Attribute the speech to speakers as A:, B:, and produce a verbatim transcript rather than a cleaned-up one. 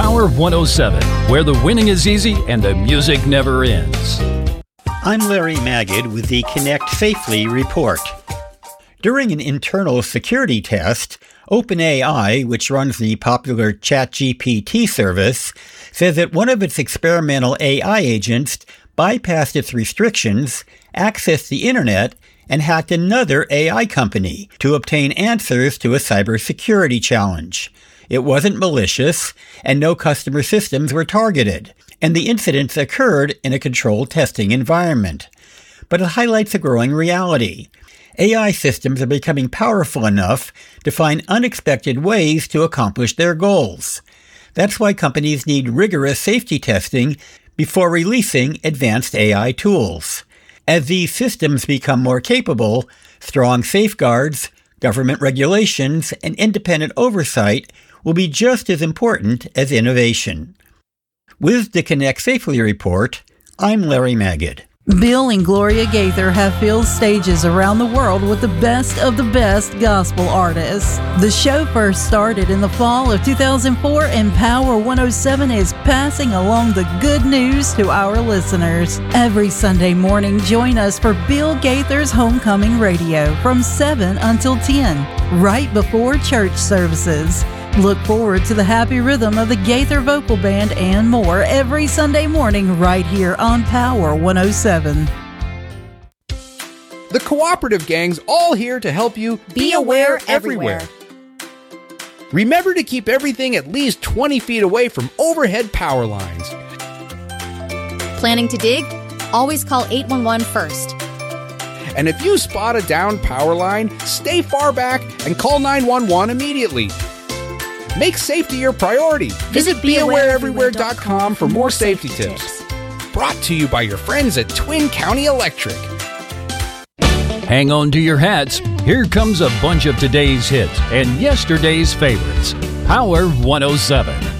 A: Power one oh seven, where the winning is easy and the music never ends.
B: I'm Larry Magid with the Connect Safely report. During an internal security test, OpenAI, which runs the popular ChatGPT service, says that one of its experimental A I agents bypassed its restrictions, accessed the internet, and hacked another A I company to obtain answers to a cybersecurity challenge. It wasn't malicious, and no customer systems were targeted, and the incidents occurred in a controlled testing environment. But it highlights a growing reality. A I systems are becoming powerful enough to find unexpected ways to accomplish their goals. That's why companies need rigorous safety testing before releasing advanced A I tools. As these systems become more capable, strong safeguards, government regulations, and independent oversight will be just as important as innovation. With the Connect Safely report, I'm Larry Magid.
C: Bill and Gloria Gaither have filled stages around the world with the best of the best gospel artists. The show first started in the fall of two thousand four, and Power one oh seven is passing along the good news to our listeners. Every Sunday morning, join us for Bill Gaither's Homecoming Radio from seven until ten, right before church services. Look forward to the happy rhythm of the Gaither Vocal Band and more every Sunday morning right here on Power one oh seven.
D: The Cooperative Gang's all here to help you
E: be aware everywhere.
D: Remember to keep everything at least twenty feet away from overhead power lines.
E: Planning to dig? Always call eight one one first.
D: And if you spot a downed power line, stay far back and call nine one one immediately. Make safety your priority. Visit be aware everywhere dot com for more safety tips. Brought to you by your friends at Twin County Electric.
A: Hang on to your hats. Here comes a bunch of today's hits and yesterday's favorites. Power one oh seven.